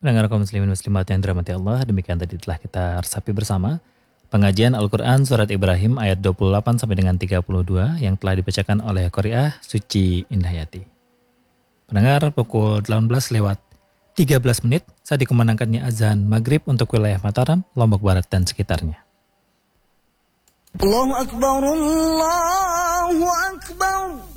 Pendengar kaum muslimin muslimat yang dirahmati Allah, demikian tadi telah kita resapi bersama pengajian Al-Quran Surat Ibrahim ayat 28 sampai dengan 32 yang telah dibacakan oleh Qori'ah Suci Indahyati. Pendengar, pukul 18 lewat 13 menit saat dikumandangkannya azan maghrib untuk wilayah Mataram, Lombok Barat dan sekitarnya. Allahu Akbar, Allahu Akbar.